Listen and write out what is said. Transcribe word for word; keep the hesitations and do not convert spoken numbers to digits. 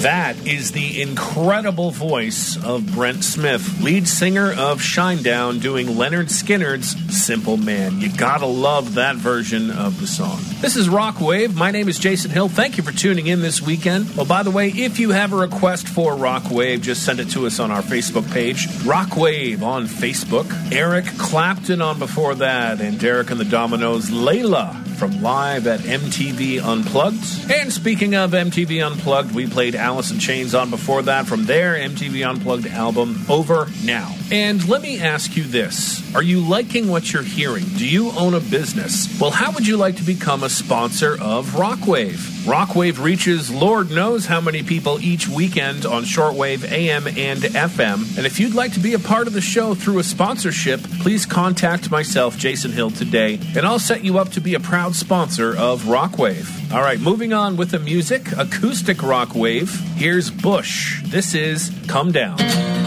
That is the incredible voice of Brent Smith, lead singer of Shinedown, doing Leonard Skinner's Simple Man. You gotta love that version of the song. This is Rockwave. My name is Jason Hill. Thank you for tuning in this weekend. Well, by the way, if you have a request for Rockwave, just send it to us on our Facebook page, Rockwave on Facebook. Eric Clapton on before that, and Derek and the Dominoes, Layla from Live at M T V Unplugged. And speaking of M T V Unplugged, we played Alice in Chains on before that from their M T V Unplugged album, Over Now. And let me ask you this. Are you liking what you're hearing? Do you own a business? Well, how would you like to become a sponsor of Rockwave? Rockwave reaches Lord knows how many people each weekend on shortwave A M and F M. And if you'd like to be a part of the show through a sponsorship, please contact myself, Jason Hill, today, and I'll set you up to be a proud sponsor of Rockwave. All right, moving on with the music, acoustic Rockwave. Here's Bush. This is Come Down.